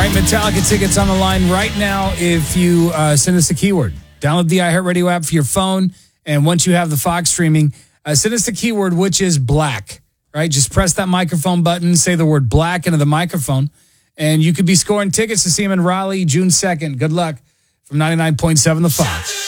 right, Metallica tickets on the line right now if you send us a keyword. Download the iHeartRadio app for your phone, and once you have the Fox streaming, send us the keyword, which is black, right? Just press that microphone button, say the word black into the microphone, and you could be scoring tickets to see him in Raleigh June 2nd. Good luck from 99.7 The Fox.